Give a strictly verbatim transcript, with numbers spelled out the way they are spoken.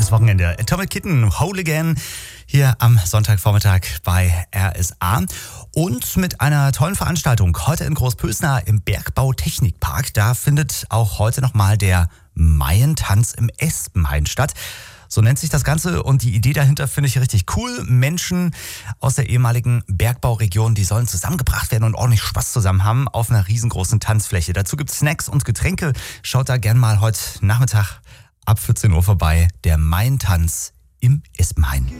dieses Wochenende. Atomic Kitten, Whole Again, hier am Sonntagvormittag bei R S A. Und mit einer tollen Veranstaltung heute in Großpösner im Bergbautechnikpark. Da findet auch heute nochmal der Maientanz im Espenhain statt. So nennt sich das Ganze und die Idee dahinter finde ich richtig cool. Menschen aus der ehemaligen Bergbauregion, die sollen zusammengebracht werden und ordentlich Spaß zusammen haben auf einer riesengroßen Tanzfläche. Dazu gibt es Snacks und Getränke. Schaut da gern mal heute Nachmittag ab vierzehn Uhr vorbei. Der Maientanz im Espenhain.